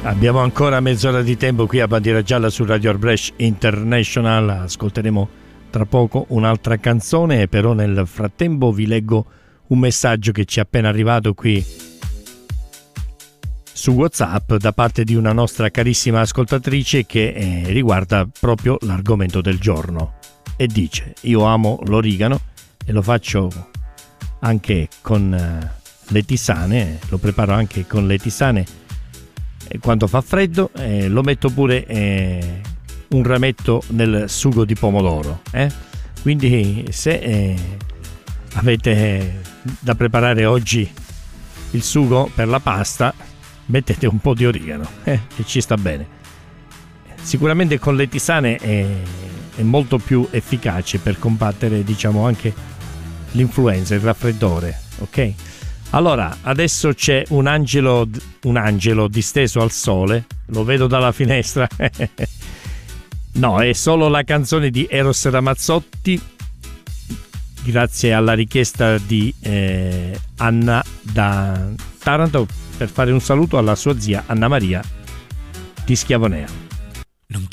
Abbiamo ancora mezz'ora di tempo qui a Bandiera Gialla su Radio Arbresh International. Ascolteremo tra poco un'altra canzone, però nel frattempo vi leggo un messaggio che ci è appena arrivato qui su WhatsApp da parte di una nostra carissima ascoltatrice che riguarda proprio l'argomento del giorno e dice: io amo l'origano e lo faccio anche con le tisane, lo preparo anche con le tisane quando fa freddo, lo metto pure un rametto nel sugo di pomodoro, quindi se avete da preparare oggi il sugo per la pasta, mettete un po' di origano, che ci sta bene. Sicuramente con le tisane è molto più efficace per combattere, diciamo, anche l'influenza, il raffreddore, ok? Allora, adesso c'è un angelo disteso al sole, lo vedo dalla finestra. No, è solo la canzone di Eros Ramazzotti, grazie alla richiesta di Anna da Taranto, per fare un saluto alla sua zia Anna Maria di Schiavonea.